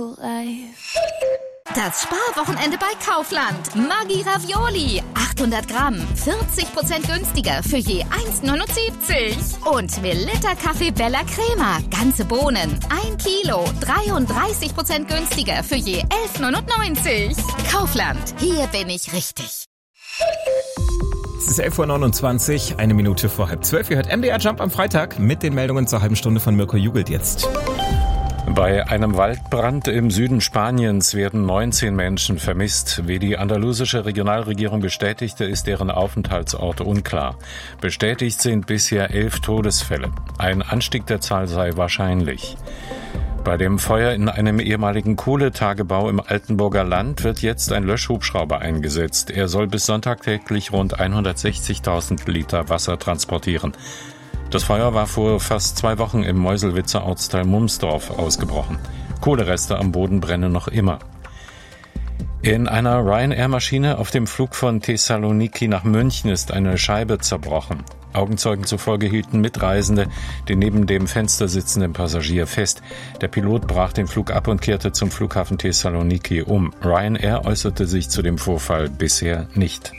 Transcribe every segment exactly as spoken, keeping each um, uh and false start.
Das Sparwochenende bei Kaufland. Maggi Ravioli. achthundert Gramm. vierzig Prozent günstiger für je eins neunundsiebzig. Und Melitta Kaffee Bella Crema. Ganze Bohnen. ein Kilo. dreiunddreißig Prozent günstiger für je elf neunundneunzig. Kaufland. Hier bin ich richtig. Es ist elf Uhr neunundzwanzig, eine Minute vor halb zwölf. Ihr hört M D R Jump am Freitag mit den Meldungen zur halben Stunde von Mirko Jugelt jetzt. Bei einem Waldbrand im Süden Spaniens werden neunzehn Menschen vermisst. Wie die andalusische Regionalregierung bestätigte, ist deren Aufenthaltsort unklar. Bestätigt sind bisher elf Todesfälle. Ein Anstieg der Zahl sei wahrscheinlich. Bei dem Feuer in einem ehemaligen Kohletagebau im Altenburger Land wird jetzt ein Löschhubschrauber eingesetzt. Er soll bis Sonntag täglich rund hundertsechzigtausend Liter Wasser transportieren. Das Feuer war vor fast zwei Wochen im Meuselwitzer Ortsteil Mumsdorf ausgebrochen. Kohlereste am Boden brennen noch immer. In einer Ryanair-Maschine auf dem Flug von Thessaloniki nach München ist eine Scheibe zerbrochen. Augenzeugen zufolge hielten Mitreisende den neben dem Fenster sitzenden Passagier fest. Der Pilot brach den Flug ab und kehrte zum Flughafen Thessaloniki um. Ryanair äußerte sich zu dem Vorfall bisher nicht.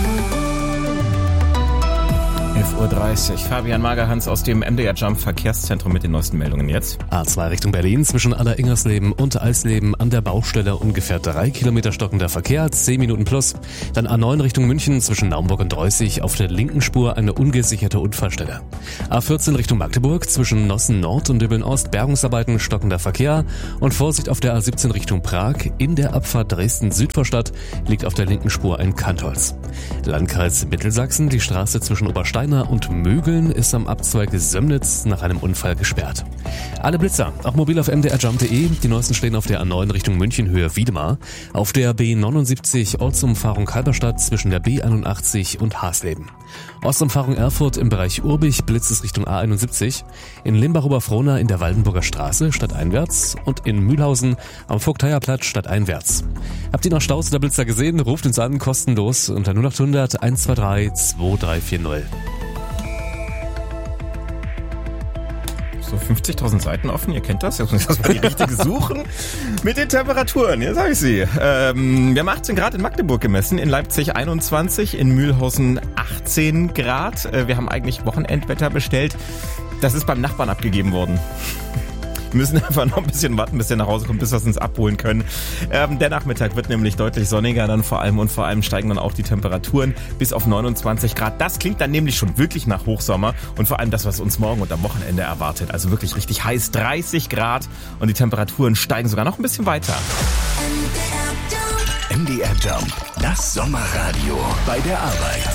elf Uhr dreißig. Fabian Magerhans aus dem M D R Jump Verkehrszentrum mit den neuesten Meldungen jetzt. A zwei Richtung Berlin zwischen Aller-Ingersleben und Eisleben an der Baustelle ungefähr drei Kilometer stockender Verkehr, zehn Minuten plus. Dann A neun Richtung München zwischen Naumburg und Dreußig auf der linken Spur eine ungesicherte Unfallstelle. A vierzehn Richtung Magdeburg zwischen Nossen Nord und Dübeln Ost Bergungsarbeiten, stockender Verkehr und Vorsicht auf der A siebzehn Richtung Prag. In der Abfahrt Dresden-Südvorstadt liegt auf der linken Spur ein Kantholz. Landkreis Mittelsachsen, die Straße zwischen Obersteiner und Mögeln ist am Abzweig Sömnitz nach einem Unfall gesperrt. Alle Blitzer, auch mobil auf m d r jump punkt d e. Die neuesten stehen auf der A neun Richtung München Höhe Wiedemar, auf der B neunundsiebzig Ortsumfahrung Halberstadt zwischen der B einundachtzig und Hasleben. Ostumfahrung Erfurt im Bereich Urbich, Blitz ist Richtung A einundsiebzig, in Limbach-Oberfrohna in der Waldenburger Straße stadteinwärts und in Mühlhausen am Vogteierplatz stadteinwärts. Habt ihr noch Staus oder Blitzer gesehen? Ruft uns an, kostenlos unter null acht hundert eins zwei drei zwei drei vier null. So fünfzigtausend Seiten offen, ihr kennt das, jetzt muss ich erstmal die richtige suchen. Mit den Temperaturen, jetzt habe ich sie. Ähm, wir haben achtzehn Grad in Magdeburg gemessen, in Leipzig einundzwanzig, in Mühlhausen achtzehn Grad. Äh, wir haben eigentlich Wochenendwetter bestellt. Das ist beim Nachbarn abgegeben worden. Wir müssen einfach noch ein bisschen warten, bis der nach Hause kommt, bis wir es uns abholen können. Ähm, der Nachmittag wird nämlich deutlich sonniger dann vor allem und vor allem steigen dann auch die Temperaturen bis auf neunundzwanzig Grad. Das klingt dann nämlich schon wirklich nach Hochsommer und vor allem das, was uns morgen und am Wochenende erwartet. Also wirklich richtig heiß, dreißig Grad und die Temperaturen steigen sogar noch ein bisschen weiter. M D R Jump, das Sommerradio bei der Arbeit.